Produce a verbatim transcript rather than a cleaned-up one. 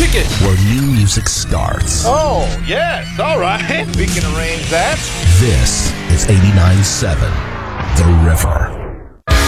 ticket. Where new music starts. Oh, yes, all right. We can arrange that. This is eighty-nine point seven The River.